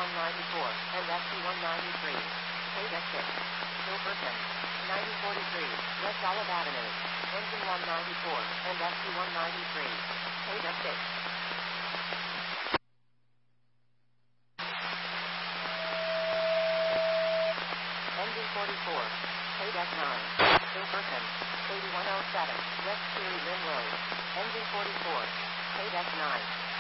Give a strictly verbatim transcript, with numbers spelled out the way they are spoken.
one ninety-four, and S C one ninety-three. Paid at six. Silverton. ninety forty-three, West Olive Avenue. Engine one ninety-four, and S C one ninety-three. Paid at six. Engine forty-four. Paid at nine. Silverton. eighty-one oh seven, West Cherry Lynn Road. Engine forty-four. Paid at nine.